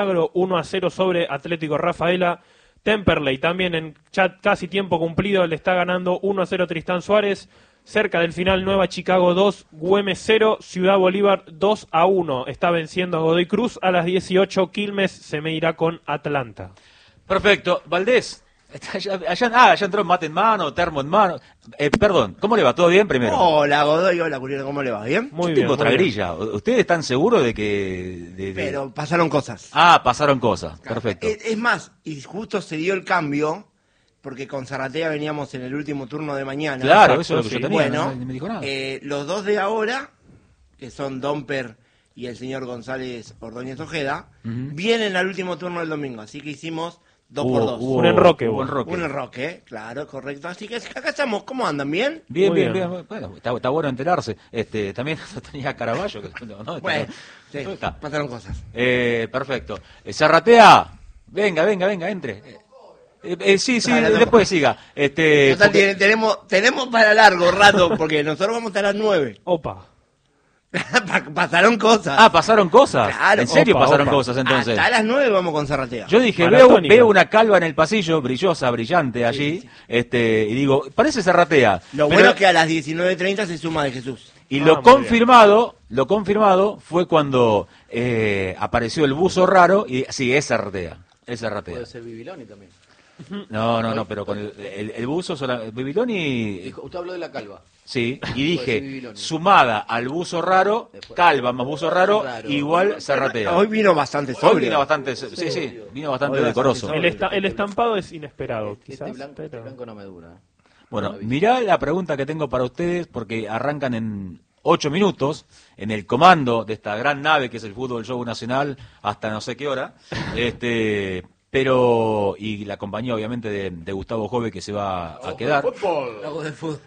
1-0 sobre Atlético Rafaela. Temperley también en casi tiempo cumplido le está ganando 1-0 Tristán Suárez. Cerca del final, Nueva Chicago 2, Güemes 0, Ciudad Bolívar 2-1. Está venciendo a Godoy Cruz a las 18. Quilmes se me irá con Atlanta. Perfecto. Valdés, allá entró mate en mano, termo en mano. Perdón, ¿cómo le va? ¿Todo bien primero? Hola Godoy, hola Curiel, ¿cómo le va? ¿Bien? Muy Yo bien. tengo otra muy bien. grilla. ¿Ustedes están seguros de que...? Pero pasaron cosas. Pasaron cosas. Perfecto. Es más, y justo se dio el cambio, porque con Zarratea veníamos en el último turno de mañana. Claro, Exacto, eso es lo que sí. yo tenía. Bueno, no me dijo nada. los dos de ahora, que son Domper y el señor González Ordóñez Ojeda, vienen al último turno del domingo, así que hicimos 2 por 2. Un enroque, hubo vos. enroque. Un enroque, claro, correcto. Así que acá estamos, ¿cómo andan? ¿Bien? Bien, Muy bien, bien. bien. Bueno, está bueno enterarse. También tenía Caraballo. ¿No? Bueno, sí, ¿Dónde está? pasaron cosas. Perfecto. Zarratea, venga, entre. Sí, Dale, después siga. Total, Porque- tenemos para largo rato, porque nosotros vamos hasta las 9. Opa. Pasaron cosas. pasaron cosas. Claro. ¿En serio Opa, pasaron opa. cosas entonces? Hasta las 9 vamos con Zarratea. Yo dije, Maratónica. veo una calva en el pasillo, brillosa, brillante allí, y digo, parece Zarratea. Lo Pero- bueno es que a las 19:30 se suma de Jesús. Y Ah, lo muy confirmado fue cuando apareció el buzo raro, y sí, es Zarratea. Puede ser Bibiloni también. No, pero con el buzo, Bibiloni, Dijo, usted habló de la calva. sí, y Puede ser dije, Bibiloni. sumada al buzo raro, Después. calva más buzo raro, Raro. igual Zarratea. Hoy vino bastante Hoy sobrio. vino bastante, sí, vino bastante Hoy decoroso. bastante El estampado es inesperado, Este quizás. blanco, pero... este blanco no me dura. Bueno, No lo mirá la pregunta que tengo para ustedes, porque arrancan en 8 minutos, en el comando de esta gran nave que es el Fútbol Show Nacional, hasta no sé qué hora, pero, y la compañía obviamente de Gustavo Jove que se va a quedar. Algo de fútbol.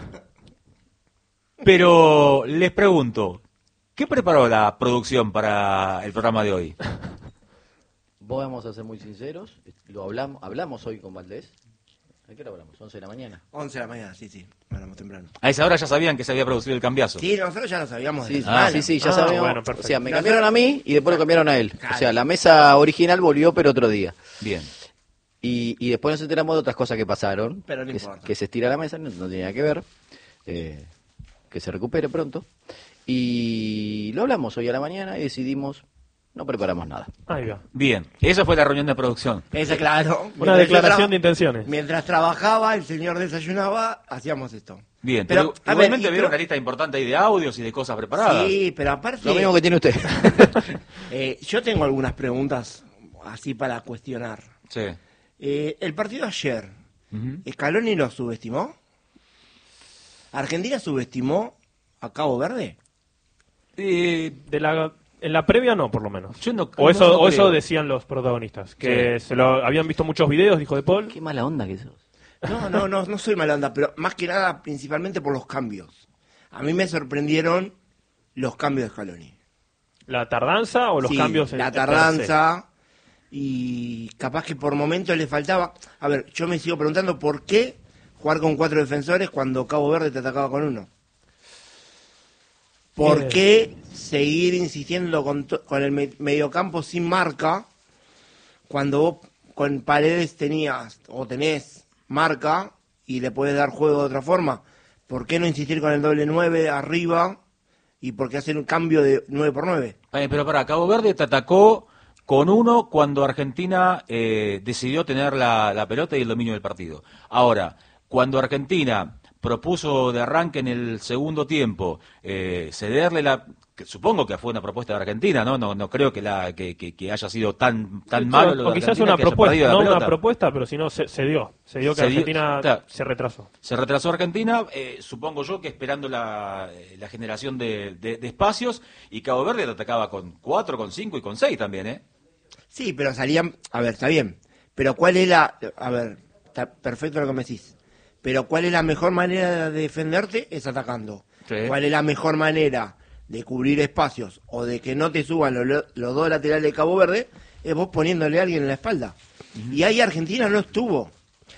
Pero les pregunto, ¿qué preparó la producción para el programa de hoy? Vamos a ser muy sinceros. Hablamos hoy con Valdés. ¿A qué hora hablamos? 11 de la mañana. 11 de la mañana, sí, hablamos temprano. A esa hora ya sabían que se había producido el cambiazo. Sí, nosotros ya lo sabíamos. Sí, de la semana. ya sabemos. bueno, O perfecto. sea, me cambiaron a mí y después lo cambiaron a él. Claro. O sea, la mesa original volvió, pero otro día. Bien. Y después nos enteramos de otras cosas que pasaron. Pero no que, importa. que se estira la mesa, no tiene nada que ver. Que se recupere pronto. Y lo hablamos hoy a la mañana y decidimos, no preparamos nada. Ahí va. Bien, esa fue la reunión de producción. Esa, claro. Una Mientras declaración yo de intenciones. Mientras trabajaba, el señor desayunaba, hacíamos esto. Bien, Pero, pero a ver, igualmente y vieron pero- una lista importante ahí de audios y de cosas preparadas. Sí, pero aparte, Lo mismo que tiene usted. yo tengo algunas preguntas así para cuestionar. Sí. El partido ayer, Ujú. ¿Scaloni lo subestimó? ¿Argentina subestimó a Cabo Verde? En la previa no, por lo menos. Yo no- o eso, no o eso creo. decían los protagonistas. Que Sí. se lo habían visto muchos videos, dijo De Paul. Qué mala onda que sos. No soy mala onda, pero más que nada, principalmente por los cambios. A mí me sorprendieron los cambios de Scaloni. ¿La tardanza o los Sí, cambios en la per se? tardanza, y capaz que por momentos le faltaba. A ver, yo me sigo preguntando por qué jugar con 4 defensores cuando Cabo Verde te atacaba con 1. ¿Por Bien. qué seguir insistiendo con el mediocampo sin marca cuando vos con Paredes tenías o tenés marca y le puedes dar juego de otra forma? ¿Por qué no insistir con el doble 9 arriba y por qué hacer un cambio de 9 por 9? Pero para Cabo Verde te atacó con 1 cuando Argentina decidió tener la pelota y el dominio del partido. Ahora, cuando Argentina propuso de arranque en el segundo tiempo cederle que supongo que fue una propuesta de Argentina, no creo que haya sido tan malo lo O de quizás Argentina una que haya propuesta, perdido la no pelota. una propuesta, pero si no se dio. Se dio que Se dio, Argentina claro. se retrasó. Se retrasó Argentina, supongo yo que esperando la generación de espacios, y Cabo Verde te atacaba con 4, con 5 y con 6 también, ¿eh? Sí, pero salían. A ver, está bien. Pero ¿cuál es la. A ver, está perfecto lo que me decís. Pero ¿cuál es la mejor manera de defenderte? Es atacando. Sí. ¿Cuál es la mejor manera de cubrir espacios o de que no te suban los dos laterales de Cabo Verde? Es vos poniéndole a alguien en la espalda. Y ahí Argentina no estuvo.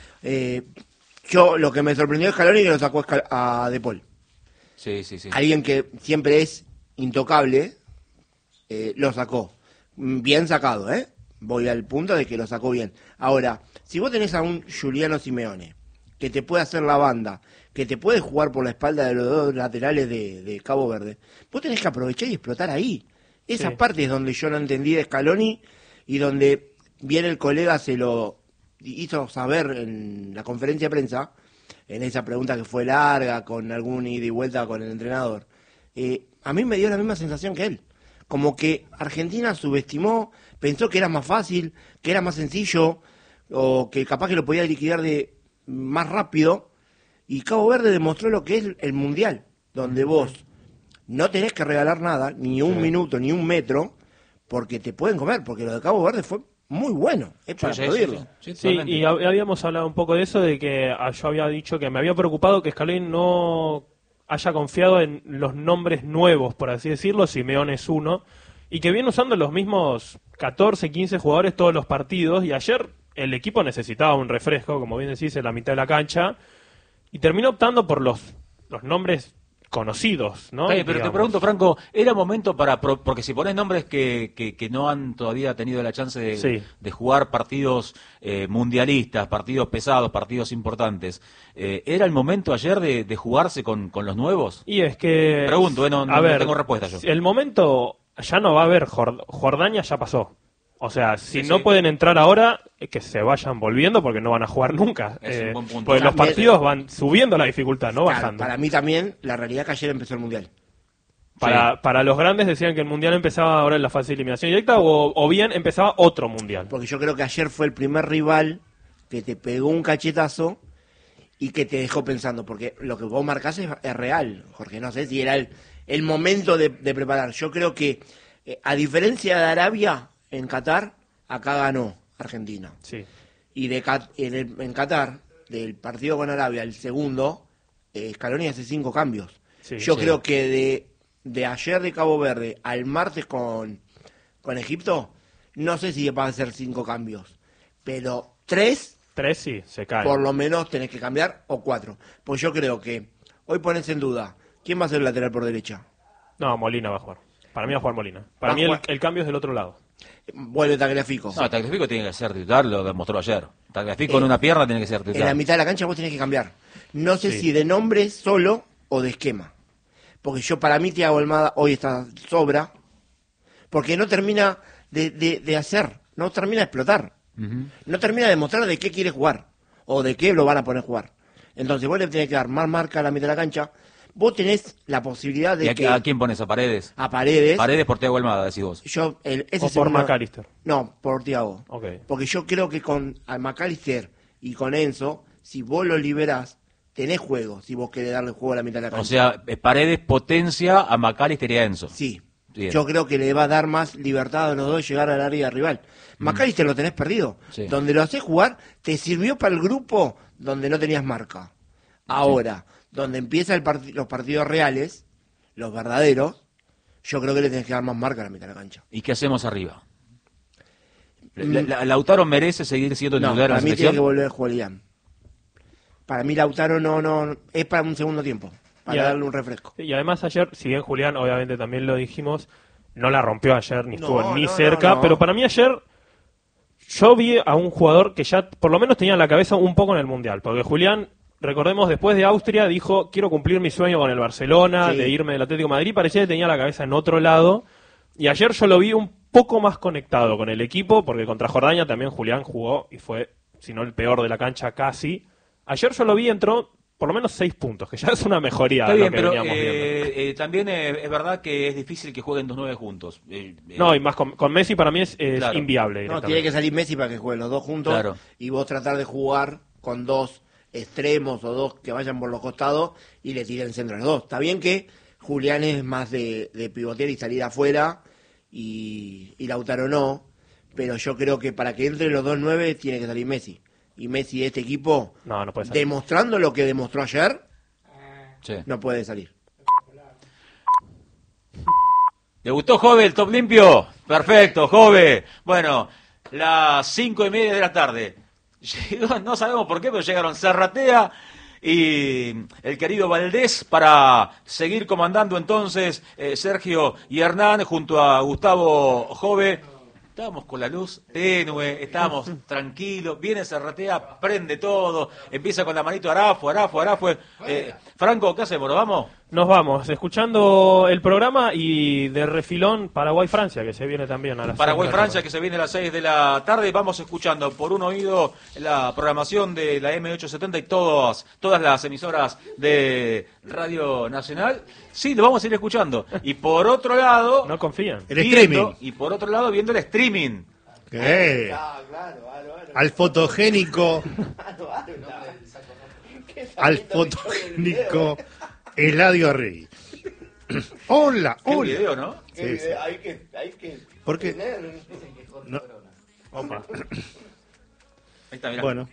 Yo lo que me sorprendió es Scaloni, que lo sacó a De Paul. Sí. Alguien que siempre es intocable, lo sacó. Bien sacado, ¿eh? Voy al punto de que lo sacó bien. Ahora, si vos tenés a un Giuliano Simeone, que te puede hacer la banda, que te puede jugar por la espalda de los dos laterales de Cabo Verde, vos tenés que aprovechar y explotar ahí. Esa Sí. parte es donde yo no entendí de Scaloni y donde bien el colega se lo hizo saber en la conferencia de prensa, en esa pregunta que fue larga, con algún ida y vuelta con el entrenador. A mí me dio la misma sensación que él. Como que Argentina subestimó, pensó que era más fácil, que era más sencillo, o que capaz que lo podía liquidar de más rápido. Y Cabo Verde demostró lo que es el Mundial, donde vos no tenés que regalar nada, ni un minuto, ni un metro, porque te pueden comer, porque lo de Cabo Verde fue muy bueno, es para aplaudirlo. Sí, Sí, totalmente. y habíamos hablado un poco de eso, de que yo había dicho que me había preocupado que Scaloni no haya confiado en los nombres nuevos, por así decirlo, Simeone es uno, y que viene usando los mismos 14, 15 jugadores todos los partidos, y ayer el equipo necesitaba un refresco, como bien decís, en la mitad de la cancha, y terminó optando por los nombres conocidos, ¿no? Está bien, pero te Digamos. pregunto, Franco, ¿era momento porque si pones nombres que no han todavía tenido la chance Sí. de jugar partidos mundialistas, partidos pesados, partidos importantes, ¿era el momento ayer de jugarse con los nuevos? Y es que... Pregunto, no tengo respuesta yo. El momento ya no va a haber, Jordania ya pasó. O sea, si Sí, no sí. pueden entrar ahora, que se vayan volviendo porque no van a jugar nunca. Es un buen punto. Porque los También- partidos van subiendo la dificultad, no Claro, bajando. para mí también, la realidad que ayer empezó el Mundial. Para los grandes decían que el Mundial empezaba ahora en la fase de eliminación directa o bien empezaba otro Mundial. Porque yo creo que ayer fue el primer rival que te pegó un cachetazo y que te dejó pensando, porque lo que vos marcás es real, Jorge. No sé si era el momento de preparar. Yo creo que, a diferencia de Arabia, en Qatar, acá ganó Argentina. Sí. Y en Qatar, del partido con Arabia, el segundo, Scaloni hace 5 cambios. Sí, Yo sí. creo que de ayer de Cabo Verde al martes con Egipto, no sé si van a ser 5 cambios, pero 3 3 sí, se cae. por lo menos tenés que cambiar, o 4. Pues yo creo que hoy pones en duda, ¿quién va a ser el lateral por derecha? No, Molina va a jugar. Para mí va a jugar Molina. Para Va a mí jugar. el cambio es del otro lado. Vuelve Tagliafico. No, Tagliafico tiene que ser titular, lo demostró ayer. Tagliafico en una pierna tiene que ser En la titular. mitad de la cancha vos tenés que cambiar. No sé Sí. si de nombre solo o de esquema. Porque para mí Thiago Almada hoy está sobra. Porque no termina de hacer, no termina de explotar. No termina de mostrar de qué quiere jugar. O de qué lo van a poner a jugar. Entonces vos le tenés que dar más marca a la mitad de la cancha. Vos tenés la posibilidad ¿Y de a, que a quién pones? ¿A Paredes? a Paredes... Paredes por Thiago Almada, decís vos. Yo, ese O por segundo- McAllister. No, por Thiago. Ok. Porque yo creo que con al McAllister y con Enzo, si vos lo liberás, tenés juego, si vos querés darle juego a la mitad de la cancha. O sea, Paredes potencia a McAllister y a Enzo. Sí. Bien. Yo creo que le va a dar más libertad a los dos de llegar al área rival. McAllister lo tenés perdido. Sí. Donde lo haces jugar, te sirvió para el grupo donde no tenías marca. Ahora, donde empieza los partidos reales, los verdaderos, yo creo que le tenés que dar más marca a la mitad de la cancha. ¿Y qué hacemos arriba? ¿Lautaro merece seguir siendo No, titular en para la mí tiene selección? que volver Julián. Para mí Lautaro no es para un segundo tiempo, para Ya. darle un refresco. Y además ayer, si bien Julián, obviamente también lo dijimos, no la rompió ayer, ni No, estuvo ni no, cerca, no. pero para mí ayer yo vi a un jugador que ya por lo menos tenía la cabeza un poco en el Mundial, porque Julián, recordemos, después de Austria dijo, quiero cumplir mi sueño con el Barcelona, Sí. de irme del Atlético de Madrid, parecía que tenía la cabeza en otro lado, y ayer yo lo vi un poco más conectado con el equipo, porque contra Jordania también Julián jugó y fue, si no el peor de la cancha casi. Ayer yo lo vi, entró por lo menos 6 puntos, que ya es una mejoría Está de lo bien, que pero veníamos viendo. también es verdad que es difícil que jueguen 2-9 juntos. No, y más con Messi para mí es Claro. inviable. No, directamente. tiene que salir Messi para que jueguen los dos juntos Claro. y vos tratar de jugar con 2 extremos o 2 que vayan por los costados y le tiren centro a los dos. Está bien que Julián es más de pivotear y salir afuera y Lautaro no, pero yo creo que para que entre los 2-9 tiene que salir Messi. Y Messi de este equipo, No, no puede salir. demostrando lo que demostró ayer, Sí. no puede salir. ¿Le gustó, Jove, el top limpio? Perfecto, Jove. Bueno, las 5:30 de la tarde. No sabemos por qué, pero llegaron Serratea y el querido Valdés para seguir comandando entonces Sergio y Hernán junto a Gustavo Jove. Estábamos con la luz tenue, estábamos tranquilos, viene Serratea, prende todo, empieza con la manito Arafo. Franco, ¿qué hacemos? ¿Nos vamos? Nos vamos, escuchando el programa y de refilón Paraguay-Francia, que se viene también a las Paraguay-Francia, que se viene a las 6 de la tarde. Vamos escuchando por un oído la programación de la M870 y todas las emisoras de Radio Nacional. Sí, lo vamos a ir escuchando. Y por otro lado... No confían. El streaming. Y por otro lado, viendo el streaming. Al fotogénico. Al fotogénico Eladio Rey. Hola, Qué hola. video, ¿no? Sí, sí. Hay que ¿Por qué? tener... No. Opa. Ahí está, mirá. Bueno,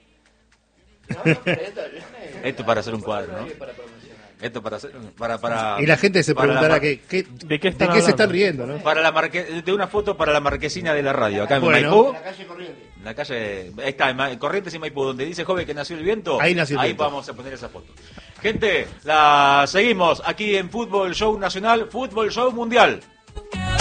Esto para hacer un cuadro, ¿no? Esto para hacer... Para y la gente se para la preguntará mar- ¿de qué están se hablando? están riendo, ¿no? Para la de una foto para la marquesina de la radio, acá en Bueno. Maipú. La calle Corriente. En la calle, ahí está, en Corrientes y Maipú, donde dice joven que nació el viento. Ahí nació el viento. Vamos a poner esa foto. Gente, la seguimos aquí en Fútbol Show Nacional, Fútbol Show Mundial.